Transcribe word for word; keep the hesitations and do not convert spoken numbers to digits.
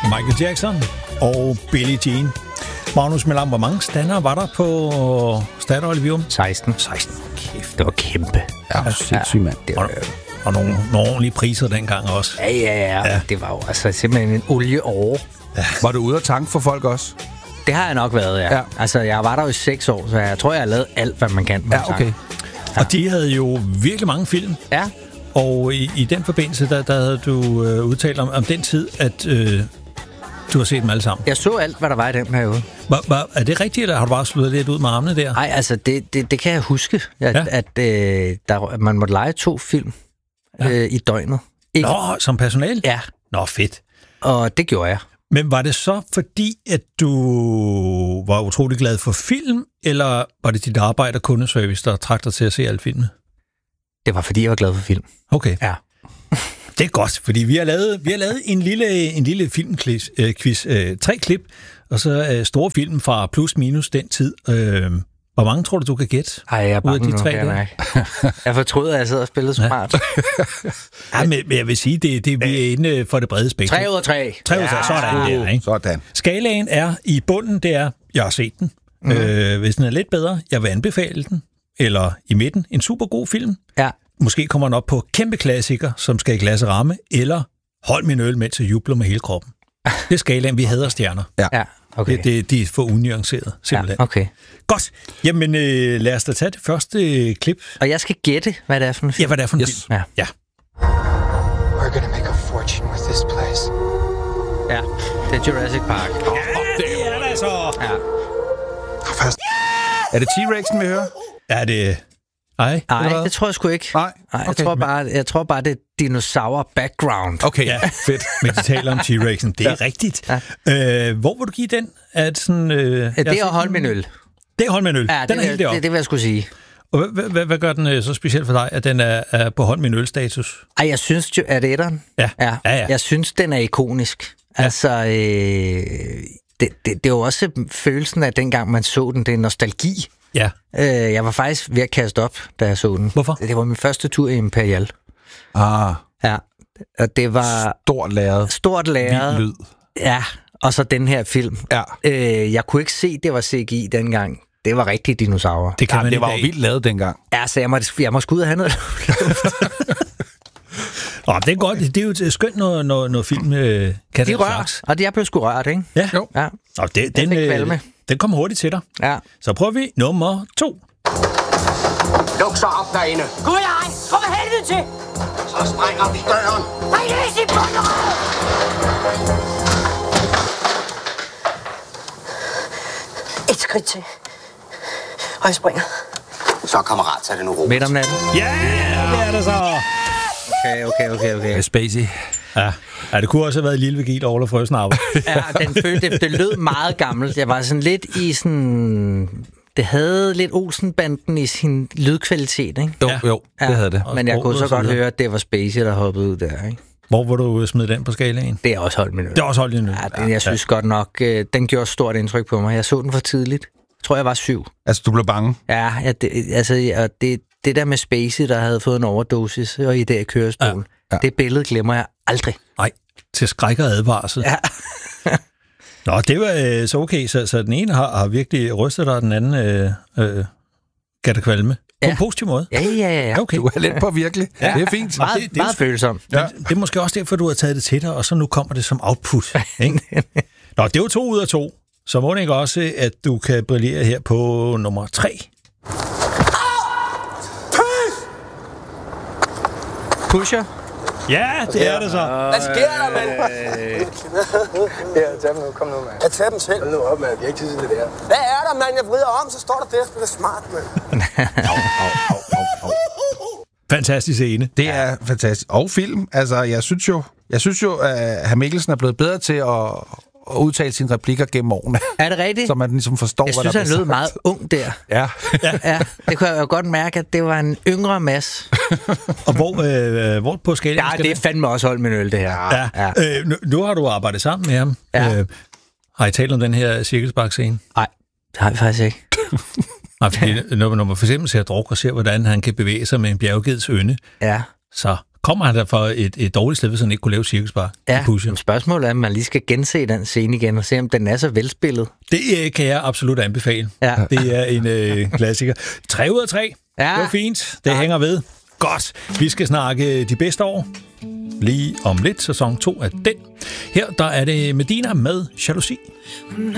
Michael Jackson og Billie Jean. Magnus Mellam, hvor mange standere var der på Statoil Vium? seksten. seksten. Kæft, det var kæmpe. Ja, sindssygt, mand. Det var, og, og nogle, nogle ordentlige priser dengang også. Ja, ja, ja, ja. Det var jo altså simpelthen en olieår. Ja. Var du ude at tanke for folk også? Det har jeg nok været, ja. ja. Altså, jeg var der jo i seks år, så jeg tror, jeg har lavet alt, hvad man kan. Ja, okay. Ja. Og de havde jo virkelig mange film. Ja. Og i, i den forbindelse, der, der havde du øh, udtalt om, om den tid, at øh, du har set dem alle sammen. Jeg så alt, hvad der var i den periode. Var, var, er det rigtigt, eller har du bare slået lidt ud med armene der? Nej, altså, det, det, det kan jeg huske, at, ja. at øh, der, man måtte lege to film ja. øh, i døgnet. Ikke? Nå, som personale? Ja. Nå, fedt. Og det gjorde jeg. Men var det så fordi, at du var utrolig glad for film, eller var det dit arbejde og kundeservice, der trak dig til at se alle filmene? Det var fordi, jeg var glad for film. Okay. Ja. Det er godt, fordi vi har lavet, vi har lavet en lille, en lille filmquiz. Øh, quiz, øh, tre klip, og så øh, store film fra plus minus den tid. Øh, hvor mange tror du, du kan gætte? Ej, jeg er bange de nu, tre jeg, jeg fortryder, at jeg sidder og spillede smart. Ja, men, men jeg vil sige, det, det vi er inde for det brede spektrum. Tre ud af tre. Tre ud af tre, sådan der, ikke? Sådan. Skalaen er i bunden, det er, jeg har set den. Mm. Øh, hvis den er lidt bedre, jeg vil anbefale den. Eller i midten, en super god film. Ja. Måske kommer den op på kæmpe klassiker, som skal i glas og ramme, eller hold min øl, mens jeg jubler med hele kroppen. Det er skalaen, vi hader stjerner. Ja, ja okay. Det, det, de er for unuanceret, simpelthen. Ja, okay. Godt. Jamen, øh, lad os da tage det første øh, klip. Og jeg skal gætte, hvad det er for en film. Ja, hvad det er for en yes. film. Ja. ja. We're gonna make a fortune with this place. Ja, det er Jurassic Park. Ja, det er det så. Ja. Er det T-Rexen, vi hører? Er det... Ej, Nej, det tror jeg sgu ikke. Nej, Nej jeg, okay. tror bare, jeg tror bare, det er dinosaur-background. Okay, ja, fedt. Men de taler om T-Rexen. Det er ja. rigtigt. Ja. Øh, hvor vil du give den? At sådan, øh, det er at holde min øl. Det er hold min øl. Ja, den det, er helt deroppe. det, det vil jeg skulle sige. Og hvad, hvad, hvad gør den øh, så specielt for dig, at den er, er på hold min øl-status? Ej, jeg synes jo, at etteren. Ja. Ja. Ja, ja. Jeg synes, den er ikonisk. Ja. Altså, øh, det, det, det er jo også følelsen af, dengang man så den, det er nostalgi. Ja. Øh, jeg var faktisk ved at kaste op, da jeg så den. Hvorfor? Det var min første tur i Imperial. Ah. Ja. Og det var... Stort lærred. Stort lærred. Vild lyd. Ja, og så den her film. Ja. Øh, jeg kunne ikke se, det var C G I dengang. Det var rigtige dinosaurer. Det, kan ja, man det var jo vildt lavet dengang. Ja, så jeg må, jeg må sgu ud og have noget. Nå, det er godt. Det er jo et skønt, når, når, når film øh, kan de rører, og de er blevet sgu rørt, ikke? Ja. Jo. Ja. Og det, den, øh, den kommer hurtigt til dig. Ja. Så prøver vi nummer to. Luk så op derinde. Gud nej, kom for helvede til! Så sprænger vi døren. Nej, læs i bunderød! Et skridt til. Og jeg springer. Så kammerat, så er det nu ro. Midt om natten. Ja, yeah, det er det så. Okay, okay, okay, okay. Det er spacey. Ja. Ja, det kunne også have været Lille Vigil og Ole Frøsnapper. Ja, den følte, det, det lød meget gammelt. Jeg var sådan lidt i sådan... Det havde lidt Olsen-banden i sin lydkvalitet, ikke? Jo, ja. jo, det ja. havde det. Men jeg kunne så godt høre, at det var Spacey, der hoppede ud der, ikke? Hvor vil du smide den på skalaen? Det er også holdt min øl. Det er også holdt min øl. Ja, den, jeg synes ja. godt nok, den gjorde stort indtryk på mig. Jeg så den for tidligt. Jeg tror, jeg var syv. Altså, du blev bange? Ja, ja det, altså, ja, det, det der med Spacey, der havde fået en overdosis, og i det kørestol, ja. Ja. Det billede glemmer jeg aldrig. Nej, til skræk og advarsel. Ja. Nå, det var øh, så okay, så, så den ene har, har virkelig rystet dig, og den anden øh, øh, gav dig kvalme. På ja. en positiv måde. Ja, ja, ja. Okay. Du er lidt på virkelig. Ja. Det er fint. Meget, det, det meget følsomt. Ja. Det, det er måske også derfor, du har taget det til dig, og så nu kommer det som output. Ikke? Nå, det er jo to ud af to. Så må det ikke også, at du kan brillere her på nummer tre. Pusher? Ja, det er det så. Hvad sker der, mand? Her, tag dem nu. Kom nu, mand. Jeg tager dem selv. Hold nu op, mand. Vi har ikke tid til det der. Hvad er der, mand? Jeg vrider om, så står der der og spiller smart, mand. Au, au, au, au, au. Fantastisk scene. Det er fantastisk. Og film. Altså, jeg synes jo, jeg synes jo at hr. Mikkelsen er blevet bedre til at, at udtale sine replikker gennem årene. Er det rigtigt? Så man ligesom forstår, jeg hvad synes, der han bliver lød sagt. meget ung der. Ja. ja. ja. Det kunne jeg jo godt mærke, at det var en yngre Mads. Og hvor, øh, hvor på skalaen Ja, skal det er fandme også holdt min øl, det her. Ja. ja. Øh, nu, nu har du arbejdet sammen med ham. Ja. Øh, har I talt om den her cirkelspark-scene? Nej, det har vi faktisk ikke. Nej, fordi når, når man for eksempel ser druk og ser, hvordan han kan bevæge sig med en bjerggeds ynde, ja. så Kommer han der for et, et dårligt sted, hvis han ikke kunne lave Cirkusbar? Ja, men spørgsmålet er, om man lige skal gense den scene igen og se, om den er så velspillet. Det øh, kan jeg absolut anbefale. Ja. Det er en øh, klassiker. Tre ud af tre. Ja. Det var fint. Det ja. hænger ved. Godt. Vi skal snakke de bedste år. Lige om lidt, sæson to af den. Her der er det Medina med Jalousi.